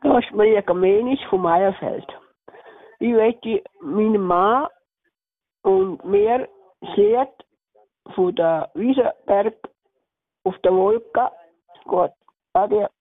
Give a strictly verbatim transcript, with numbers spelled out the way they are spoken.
Da ist Maria Kamenisch vom Meierfeld. Ich möchte meinen Mann und mir sehen von der Wiesenberg auf der Wolke. Gut, ade.